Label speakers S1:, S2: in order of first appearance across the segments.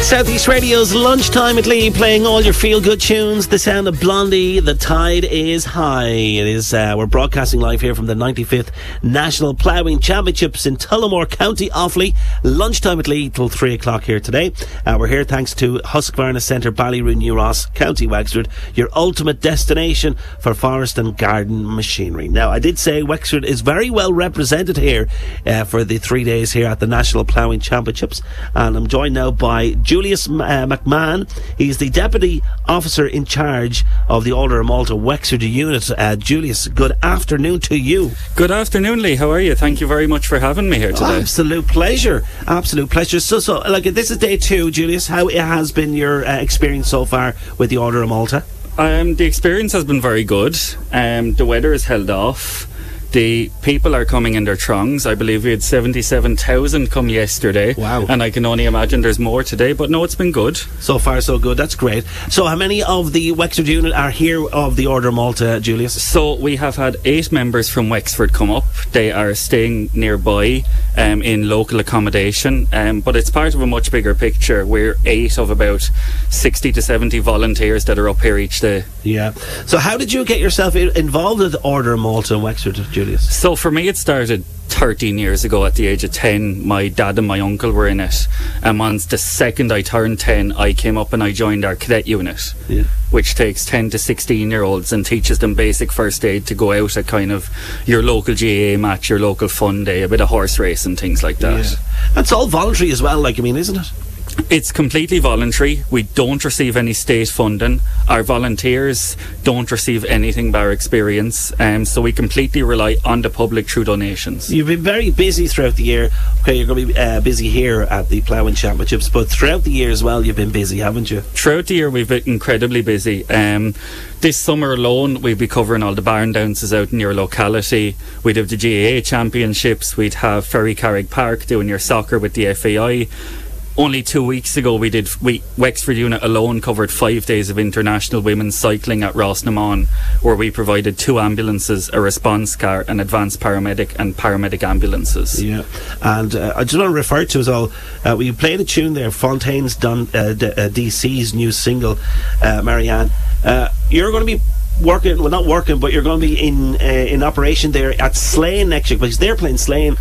S1: Southeast Radio's Lunchtime at Lee, playing all your feel-good tunes. The sound of Blondie, The Tide is High. It is, we're broadcasting live here from the 95th National Ploughing Championships in Tullamore, County Offaly. Lunchtime at Lee till 3 o'clock here today. We're here thanks to Husqvarna Centre, Ballyroon, New Ross, County Wexford, your ultimate destination for forest and garden machinery. Now, I did say Wexford is very well represented here for the 3 days here at the National Ploughing Championships, and I'm joined now by Julius McMahon. He's the Deputy Officer in charge of the Order of Malta Wexford unit. Julius, good afternoon to you.
S2: Good afternoon, Lee. How are you? Thank you very much for having me here today.
S1: Absolute pleasure. Absolute pleasure. So, like, this is day 2, Julius. How has been your experience so far with the Order of Malta?
S2: The experience has been very good. The weather is held off. The people are coming in their throngs. I believe we had 77,000 come yesterday.
S1: Wow.
S2: And I can only imagine there's more today, but no, it's been good.
S1: So far, so good. That's great. So how many of the Wexford unit are here of the Order of Malta, Julius?
S2: So we have had 8 members from Wexford come up. They are staying nearby in local accommodation, but it's part of a much bigger picture. We're 8 of about 60 to 70 volunteers that are up here each day.
S1: Yeah. So how did you get yourself involved with the Order of Malta in Wexford, Julius?
S2: So for me, it started 13 years ago at the age of 10. My dad and my uncle were in it, and once the second I turned 10, I came up and I joined our cadet unit, which takes 10 to 16 year olds and teaches them basic first aid to go out at kind of your local GAA match, your local fun day, a bit of horse race and things like that.
S1: Yeah. That's all voluntary as well, isn't it?
S2: It's completely voluntary. We don't receive any state funding. Our volunteers don't receive anything by our experience, so we completely rely on the public through donations. You've
S1: been very busy throughout the year. Okay, you're going to be busy here at the Ploughing Championships, but throughout the year as well, you've been busy, haven't you?
S2: Throughout the year, we've been incredibly busy. This summer alone, we'd be covering all the barn dances out in your locality. We'd have the GAA Championships. We'd have Ferry Carrick Park doing your soccer with the FAI. Only 2 weeks ago, Wexford unit alone covered 5 days of international women's cycling at Rossnamon, where we provided 2 ambulances, a response car, an advanced paramedic, and paramedic ambulances.
S1: Yeah, and I just want to refer to as well. We played a tune there, Fontaine's DC's new single, Marianne. You're going to be working, well, not working, but you're going to be in operation there at Slane next year, because they're playing Slane.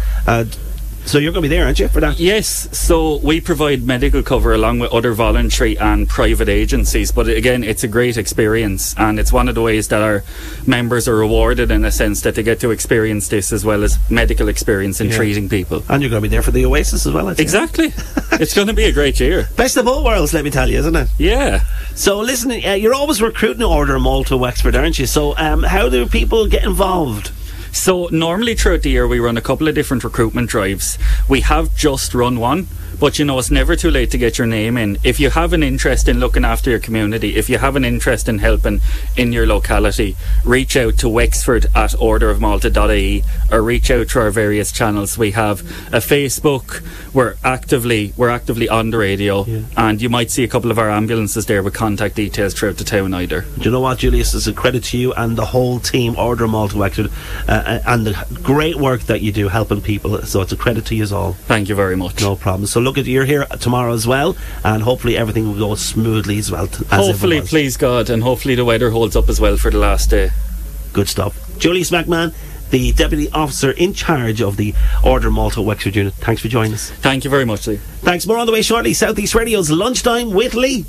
S1: So you're going to be there, aren't you, for that?
S2: Yes, so we provide medical cover along with other voluntary and private agencies, but again, it's a great experience, and it's one of the ways that our members are rewarded, in a sense that they get to experience this as well as medical experience in treating people.
S1: And you're going to be there for the Oasis as well, I'd say.
S2: Exactly. It's going to be a great year.
S1: Best of both worlds, let me tell you, isn't it?
S2: Yeah.
S1: So listen, you're always recruiting Order of Malta Wexford, aren't you? So how do people get involved?
S2: So normally throughout the year we run a couple of different recruitment drives. We have just run one, but it's never too late to get your name in. If you have an interest in looking after your community, if you have an interest in helping in your locality, reach out to Wexford at orderofmalta.ie or reach out to our various channels. We have a Facebook, we're actively on the radio, and you might see a couple of our ambulances there with contact details throughout the town either.
S1: Do you know what, Julius? It's a credit to you and the whole team, Order of Malta Wexford, and the great work that you do helping people, so it's a credit to you all.
S2: Thank you very much.
S1: No problem. So look, you're here tomorrow as well, and hopefully everything will go smoothly as well.
S2: Hopefully, please God, and hopefully the weather holds up as well for the last day.
S1: Good stuff. Julius McMahon, the Deputy Officer in charge of the Order of Malta Wexford unit. Thanks for joining us.
S2: Thank you very much, Lee.
S1: Thanks. More on the way shortly. Southeast Radio's Lunchtime with Lee.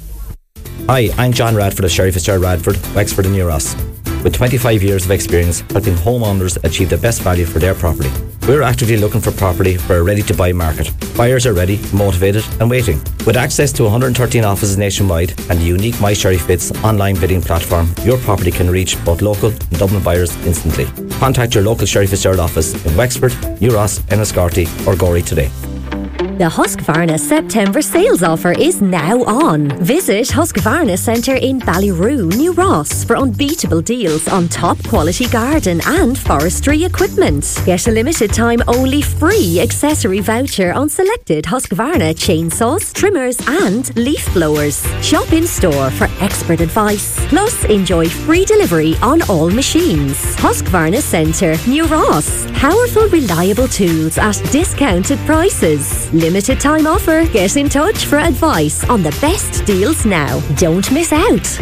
S3: Hi, I'm John Radford of Sherry Fitzgerald Radford, Wexford and New Ross. With 25 years of experience helping homeowners achieve the best value for their property. We're actively looking for property for a ready-to-buy market. Buyers are ready, motivated and waiting. With access to 113 offices nationwide and the unique My Sherry Fitz online bidding platform, your property can reach both local and Dublin buyers instantly. Contact your local Sherry Fitzgerald office in Wexford, New Ross, Enniscorthy or Gorey today.
S4: The Husqvarna September sales offer is now on. Visit Husqvarna Centre in Ballyroon, New Ross for unbeatable deals on top quality garden and forestry equipment. Get a limited time only free accessory voucher on selected Husqvarna chainsaws, trimmers and leaf blowers. Shop in store for expert advice. Plus enjoy free delivery on all machines. Husqvarna Centre, New Ross. Powerful, reliable tools at discounted prices. Limited time offer. Get in touch for advice on the best deals now. Don't miss out.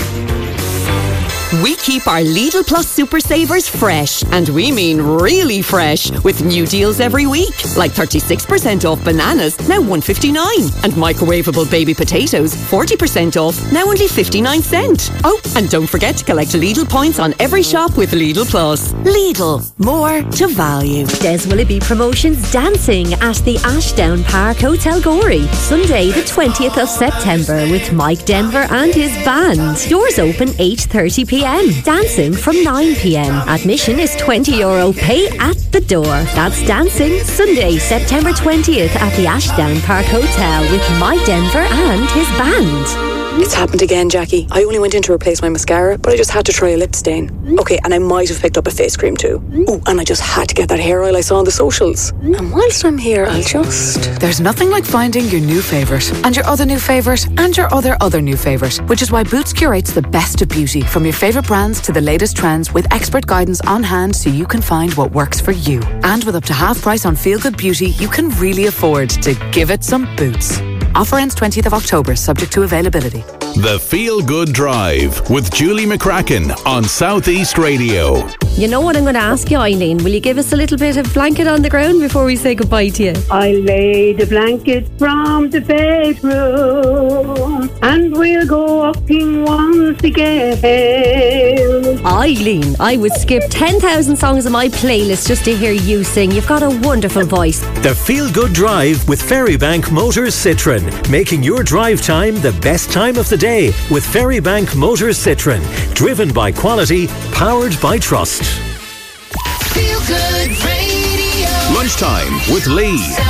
S5: We keep our Lidl Plus Super Savers fresh, and we mean really fresh, with new deals every week, like 36% off bananas, now $1.59, and microwavable baby potatoes, 40% off, now only 59 cents. Oh, and don't forget to collect Lidl points on every shop with Lidl Plus. Lidl, more to value.
S4: Des Willoughby Promotions dancing at the Ashdown Park Hotel Gorey, Sunday the 20th of September with Mike Denver and his band. Doors open 8:30pm. Dancing from 9pm. Admission is €20. Pay at the door. That's dancing Sunday, September 20th at the Ashdown Park Hotel with Mike Denver and his band.
S6: It's happened again, Jackie. I only went in to replace my mascara, but I just had to try a lip stain. Okay, and I might have picked up a face cream too. Oh, and I just had to get that hair oil I saw on the socials. And whilst I'm here, I'll just...
S7: There's nothing like finding your new favourite, and your other new favourite, and your other new favourite, which is why Boots curates the best of beauty, from your favourite brands to the latest trends, with expert guidance on hand so you can find what works for you. And with up to half price on Feel Good Beauty, you can really afford to give it some Boots. Offer ends 20th of October, subject to availability.
S8: The Feel Good Drive with Julie McCracken on South East Radio.
S4: You know what I'm going to ask you, Eileen? Will you give us a little bit of blanket on the ground before we say goodbye to you?
S9: I lay the blanket from the bedroom and we'll go walking once again.
S4: Eileen, I would skip 10,000 songs on my playlist just to hear you sing. You've got a wonderful voice.
S10: The Feel Good Drive with Ferrybank Motors Citroen, making your drive time the best time of the day with Ferrybank Motors Citroen, driven by quality, powered by trust.
S8: Feel Good Radio. Lunchtime with Lee.